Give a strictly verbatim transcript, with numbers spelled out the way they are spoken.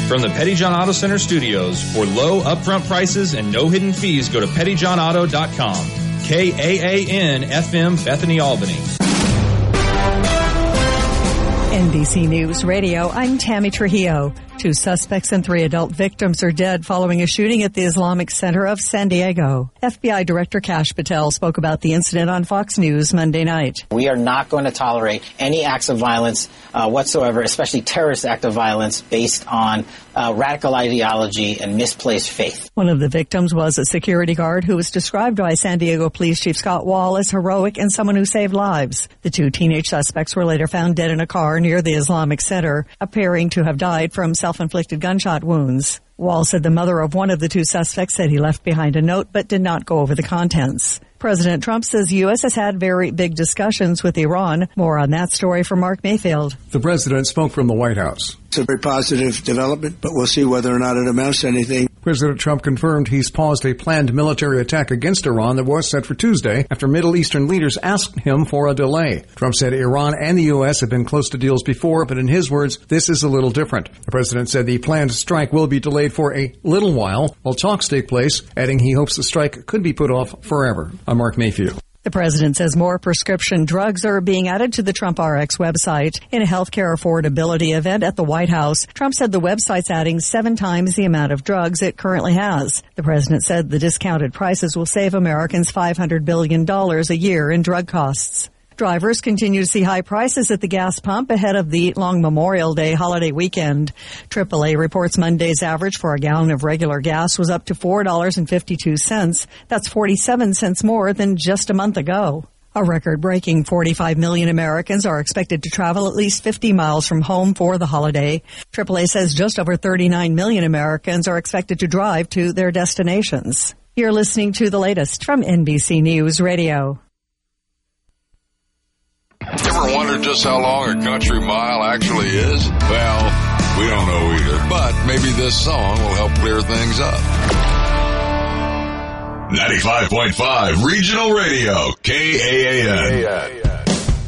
From the Petty John Auto Center studios, for low upfront prices and no hidden fees, go to petty john auto dot com. K A A N F M, Bethany, Albany. N B C News Radio, I'm Tammy Trujillo. Two suspects and three adult victims are dead following a shooting at the Islamic Center of San Diego. F B I Director Kash Patel spoke about the incident on Fox News Monday night. We are not going to tolerate any acts of violence uh, whatsoever, especially terrorist act of violence based on uh, radical ideology and misplaced faith. One of the victims was a security guard who was described by San Diego Police Chief Scott Wall as heroic and someone who saved lives. The two teenage suspects were later found dead in a car near the Islamic Center, appearing to have died from self-inflicted gunshot wounds. Wall said the mother of one of the two suspects said he left behind a note but did not go over the contents. President Trump says the U S has had very big discussions with Iran. More on that story from Mark Mayfield. The president spoke from the White House. It's a very positive development, but we'll see whether or not it amounts to anything. President Trump confirmed he's paused a planned military attack against Iran that was set for Tuesday after Middle Eastern leaders asked him for a delay. Trump said Iran and the U S have been close to deals before, but in his words, this is a little different. The president said the planned strike will be delayed for a little while while talks take place, adding he hopes the strike could be put off forever. I'm Mark Mayfield. The president says more prescription drugs are being added to the Trump R X website. In a healthcare affordability event at the White House, Trump said the website's adding seven times the amount of drugs it currently has. The president said the discounted prices will save Americans five hundred billion dollars a year in drug costs. Drivers continue to see high prices at the gas pump ahead of the long Memorial Day holiday weekend. triple A reports Monday's average for a gallon of regular gas was up to four dollars and fifty-two cents. That's forty-seven cents more than just a month ago. A record-breaking forty-five million Americans are expected to travel at least fifty miles from home for the holiday. triple A says just over thirty-nine million Americans are expected to drive to their destinations. You're listening to the latest from N B C News Radio. Ever wondered just how long a country mile actually is? Well, we don't know either, but maybe this song will help clear things up. ninety-five point five Regional Radio, K A A N.